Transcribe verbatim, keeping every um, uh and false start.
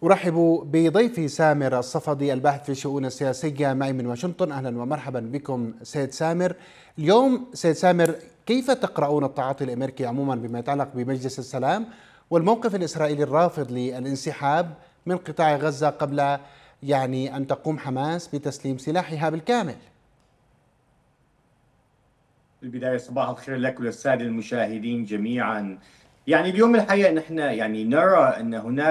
أرحب بضيفي سامر الصفدي الباحث في الشؤون السياسية معي من واشنطن. أهلا ومرحبا بكم سيد سامر. اليوم سيد سامر، كيف تقرؤون التعاطي الأمريكي عموما بما يتعلق بمجلس السلام والموقف الإسرائيلي الرافض للانسحاب من قطاع غزة قبل يعني أن تقوم حماس بتسليم سلاحها بالكامل؟ في البداية صباح الخير لك وللسادة المشاهدين جميعا. يعني اليوم الحقيقة نحن يعني نرى أن هناك